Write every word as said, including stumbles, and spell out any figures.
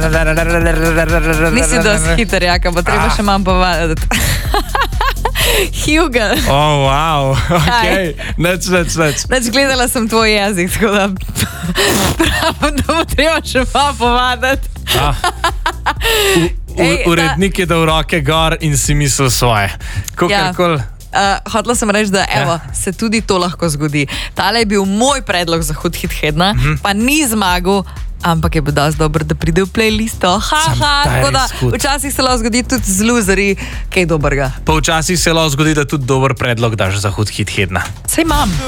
Nisi dosti hiter, Jaka, bo treba še manj povedati. Hugel. Oh, wow, ok, neč, neč, neč. Neč, gledala sem tvoj jezik, tako da pravim, da bo treba še manj povedati. Ah. U, u, urednik je dal roke gor in si mislil svoje. Kakorkoli. Ja. Uh, hotela sem reči, da evo, ja. se tudi to lahko zgodi. Tale je bil moj predlog za hud hit tedna, mm-hmm. pa ni zmagal, ampak je bil dosti dober, da pride v playlisto. Ha, ha, tako da včasih se lahko zgodi tudi z luzeri, kaj dobrega. Pa včasih se lahko zgodi, da tudi dober predlog daš za hud hit tedna. Saj imam.